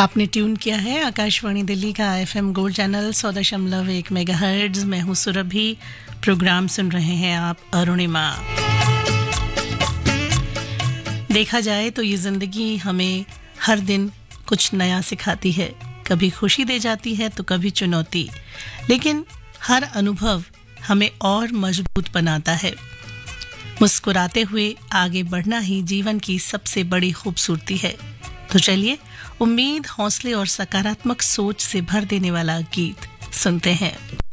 आपने ट्यून किया है आकाशवाणी दिल्ली का एफएम गोल्ड चैनल 100.1 मेगाहर्ट्ज। मैं हूं सुरभि। प्रोग्राम सुन रहे हैं आप अरुणिमा। देखा जाए तो ये जिंदगी हमें हर दिन कुछ नया सिखाती है, कभी खुशी दे जाती है तो कभी चुनौती, लेकिन हर अनुभव हमें और मजबूत बनाता है। मुस्कुराते हुए आगे बढ़ना ही जीवन की सबसे बड़ी खूबसूरती है। तो चलिए उम्मीद, हौसले और सकारात्मक सोच से भर देने वाला गीत सुनते हैं।